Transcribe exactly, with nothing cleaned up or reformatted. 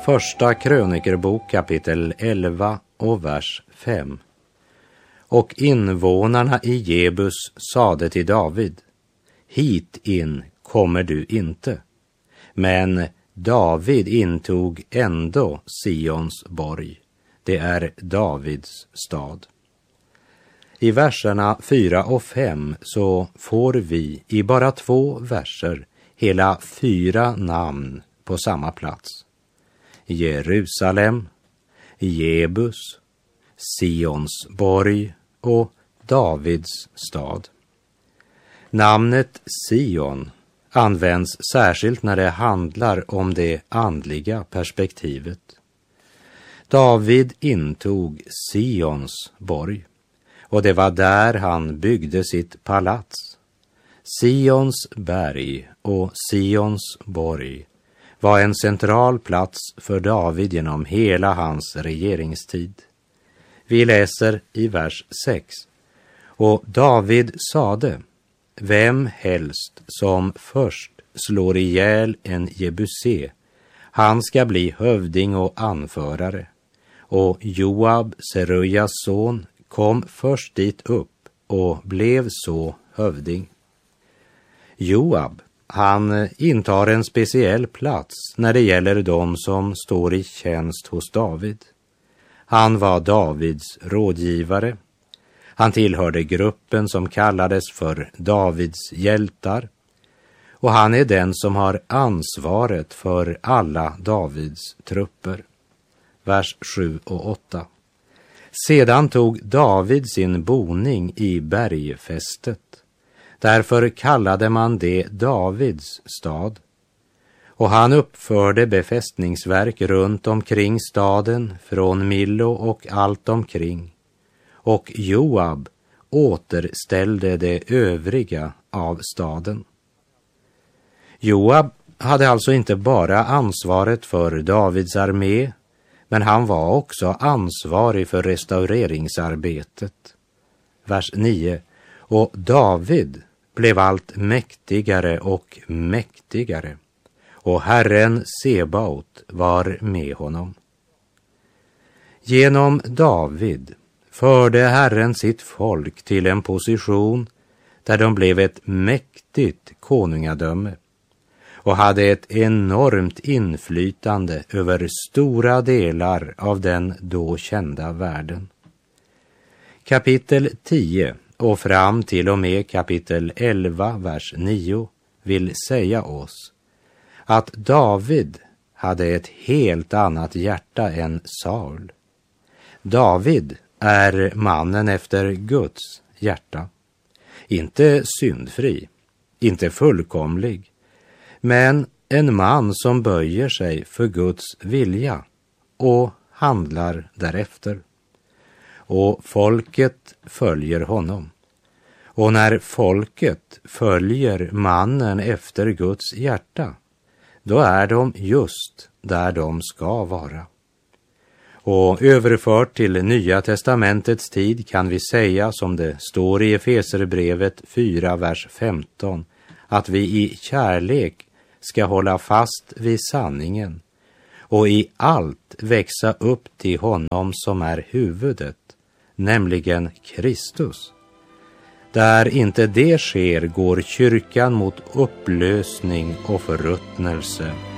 Första krönikerbok kapitel elva och vers fem. Och invånarna i Jebus sade till David: hit in kommer du inte. Men David intog ändå Sions borg. Det är Davids stad. I verserna fyra och fem så får vi i bara två verser hela fyra namn på samma plats. Jerusalem, Jebus, Sions borg och Davids stad. Namnet Sion används särskilt när det handlar om det andliga perspektivet. David intog Sions borg, och det var där han byggde sitt palats. Sions berg och Sions borg var en central plats för David genom hela hans regeringstid. Vi läser i vers sex. Och David sade: vem helst som först slår ihjäl en jebusé, han ska bli hövding och anförare. Och Joab, Serujas son, kom först dit upp och blev så hövding. Joab, han intar en speciell plats när det gäller de som står i tjänst hos David. Han var Davids rådgivare. Han tillhörde gruppen som kallades för Davids hjältar. Och han är den som har ansvaret för alla Davids trupper. Vers sju och åtta. Sedan tog David sin boning i bergfästet. Därför kallade man det Davids stad. Och han uppförde befästningsverk runt omkring staden, från Millo och allt omkring. Och Joab återställde det övriga av staden. Joab hade alltså inte bara ansvaret för Davids armé, men han var också ansvarig för restaureringsarbetet. Vers nio. Och David blev allt mäktigare och mäktigare, och Herren Sebaot var med honom. Genom David förde Herren sitt folk till en position där de blev ett mäktigt konungadöme och hade ett enormt inflytande över stora delar av den då kända världen. Kapitel tio och fram till och med kapitel elva, vers nio vill säga oss att David hade ett helt annat hjärta än Saul. David är mannen efter Guds hjärta. Inte syndfri, inte fullkomlig, men en man som böjer sig för Guds vilja och handlar därefter. Och folket följer honom. Och när folket följer mannen efter Guds hjärta, då är de just där de ska vara. Och överfört till Nya testamentets tid kan vi säga, som det står i Efeserbrevet fyra, vers femton, att vi i kärlek ska hålla fast vid sanningen och i allt växa upp till honom som är huvudet, nämligen Kristus. Där inte det sker går kyrkan mot upplösning och förruttnelse.